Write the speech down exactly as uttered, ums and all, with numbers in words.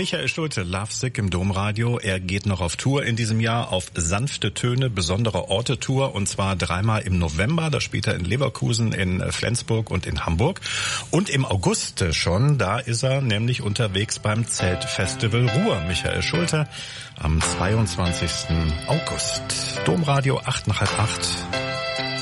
Michael Schulte, Lovesick im Domradio. Er geht noch auf Tour in diesem Jahr, auf sanfte Töne, besondere Orte Tour, und zwar dreimal im November, da spielt er in Leverkusen, in Flensburg und in Hamburg. Und im August schon, da ist er nämlich unterwegs beim Zeltfestival Ruhr. Michael Schulte am zweiundzwanzigsten August. Domradio acht nach halb acht.